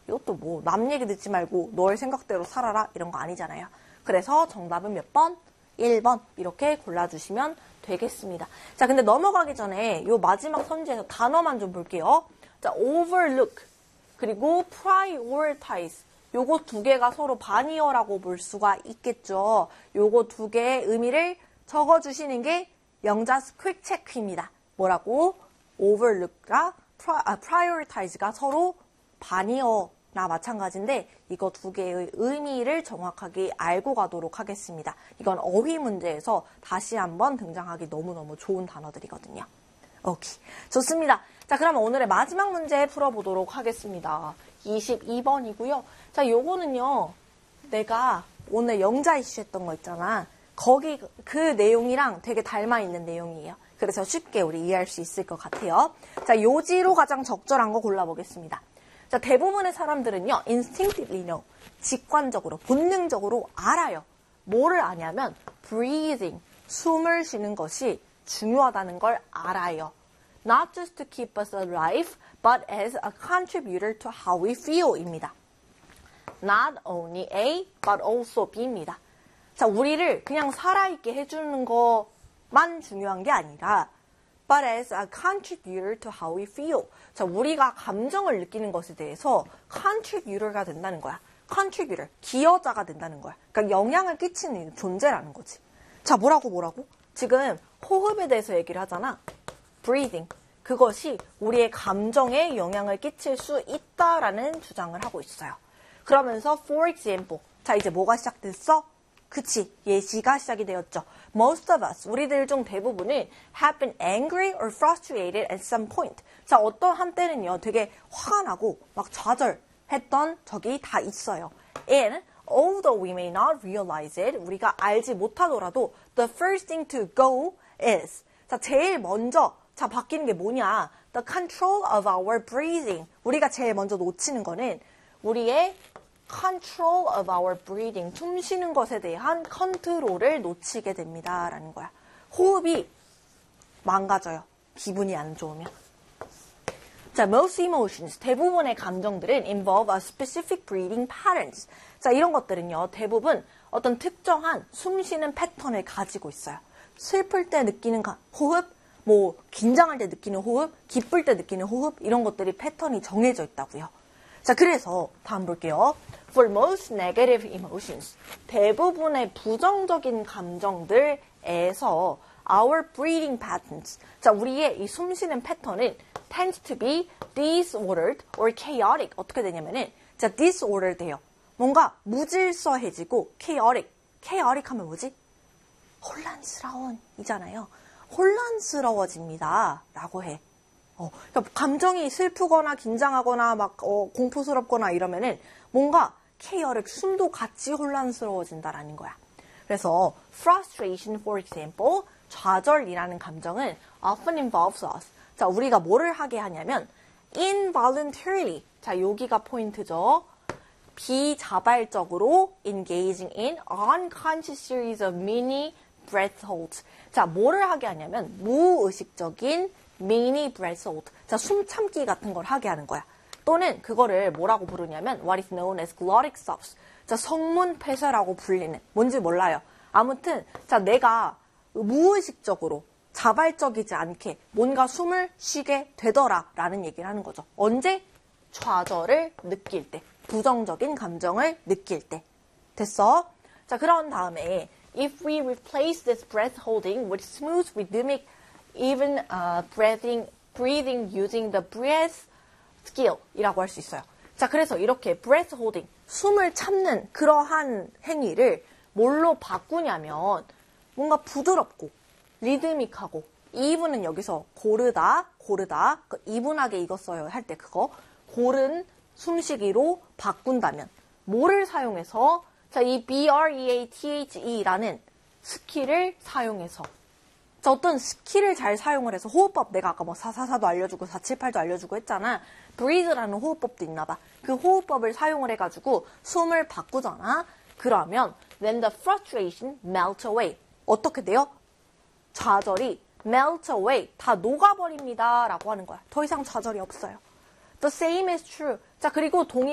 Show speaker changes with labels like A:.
A: 이것도 뭐 남 얘기 듣지 말고 너의 생각대로 살아라 이런 거 아니잖아요. 그래서 정답은 몇 번? 1번 이렇게 골라주시면 되겠습니다. 자, 근데 넘어가기 전에 요 마지막 선지에서 단어만 좀 볼게요. 자, overlook 그리고 prioritize 요거 두 개가 서로 반이어라고 볼 수가 있겠죠. 요거 두 개의 의미를 적어주시는 게 영자 quick check입니다. 뭐라고? overlook과 prioritize가 서로 반이어나 마찬가지인데 이거 두 개의 의미를 정확하게 알고 가도록 하겠습니다. 이건 어휘 문제에서 다시 한번 등장하기 너무너무 좋은 단어들이거든요. 오케이. 좋습니다. 자, 그럼 오늘의 마지막 문제 풀어보도록 하겠습니다. 22번이고요. 자, 요거는요. 내가 오늘 영자 이슈 했던 거 있잖아. 거기 그 내용이랑 되게 닮아있는 내용이에요. 그래서 쉽게 우리 이해할 수 있을 것 같아요. 자, 요지로 가장 적절한 거 골라보겠습니다. 자, 대부분의 사람들은요. instinctively know. 직관적으로, 본능적으로 알아요. 뭐를 아냐면 breathing, 숨을 쉬는 것이 중요하다는 걸 알아요. Not just to keep us alive, but as a contributor to how we feel 입니다. Not only A, but also B입니다. 자, 우리를 그냥 살아있게 해주는 것만 중요한 게 아니라 but as a contributor to how we feel. 자, 우리가 감정을 느끼는 것에 대해서 contributor가 된다는 거야. contributor, 기여자가 된다는 거야. 그러니까 영향을 끼치는 존재라는 거지. 자, 뭐라고? 지금 호흡에 대해서 얘기를 하잖아. breathing. 그것이 우리의 감정에 영향을 끼칠 수 있다라는 주장을 하고 있어요. 그러면서 for example. 자, 이제 뭐가 시작됐어? 그치, 예시가 시작이 되었죠. Most of us, 우리들 중 대부분은 have been angry or frustrated at some point. 자, 어떤 한때는요, 되게 화가 나고 막 좌절했던 적이 다 있어요. And although we may not realize it, 우리가 알지 못하더라도 the first thing to go is, 자, 제일 먼저, 자, 바뀌는 게 뭐냐? The control of our breathing. 우리가 제일 먼저 놓치는 거는 우리의 control of our breathing, 숨 쉬는 것에 대한 컨트롤을 놓치게 됩니다. 라는 거야. 호흡이 망가져요. 기분이 안 좋으면. 자, most emotions, 대부분의 감정들은 involve a specific breathing patterns. 자, 이런 것들은요, 대부분 어떤 특정한 숨 쉬는 패턴을 가지고 있어요. 슬플 때 느끼는 호흡, 뭐 긴장할 때 느끼는 호흡, 기쁠 때 느끼는 호흡, 이런 것들이 패턴이 정해져 있다고요. 자, 그래서 다음 볼게요. For most negative emotions, 대부분의 부정적인 감정들에서 our breathing patterns, 자, 우리의 이 숨쉬는 패턴은 tends to be disordered or chaotic. 어떻게 되냐면은, 자, disordered 돼요. 뭔가 무질서해지고 chaotic. chaotic 하면 뭐지? 혼란스러운 이잖아요. 혼란스러워집니다. 라고 해. 그러니까 감정이 슬프거나 긴장하거나 막 공포스럽거나 이러면은 뭔가 chaotic, 숨도 같이 혼란스러워진다라는 거야. 그래서 frustration, for example, 좌절이라는 감정은 often involves us. 자, 우리가 뭐를 하게 하냐면 involuntarily. 자, 여기가 포인트죠. 비자발적으로 engaging in unconscious series of mini breath holds. 자, 뭐를 하게 하냐면 무의식적인 mini breath hold. 자, 숨 참기 같은 걸 하게 하는 거야. 또는 그거를 뭐라고 부르냐면 what is known as glottic stops. 자, 성문 폐쇄라고 불리는. 뭔지 몰라요. 아무튼 자, 내가 무의식적으로 자발적이지 않게 뭔가 숨을 쉬게 되더라 라는 얘기를 하는 거죠. 언제? 좌절을 느낄 때. 부정적인 감정을 느낄 때. 됐어? 자, 그런 다음에 if we replace this breath holding with smooth rhythmic even breathing using the breath skill 이라고 할 수 있어요. 자, 그래서 이렇게 breath holding, 숨을 참는 그러한 행위를 뭘로 바꾸냐면 뭔가 부드럽고 리드믹하고 even은 여기서 고르다 그 이분하게 익었어요 할 때 그거 고른 숨쉬기로 바꾼다면 뭐를 사용해서 자, 이 breathe라는 스킬을 사용해서 자, 어떤 스킬을 잘 사용을 해서 호흡법 내가 아까 뭐 444도 알려주고 478도 알려주고 했잖아. breathe라는 호흡법도 있나 봐. 그 호흡법을 사용을 해가지고 숨을 바꾸잖아. 그러면 then the frustration melt away. 어떻게 돼요? 좌절이 melt away. 다 녹아버립니다. 라고 하는 거야. 더 이상 좌절이 없어요. The same is true. 자, 그리고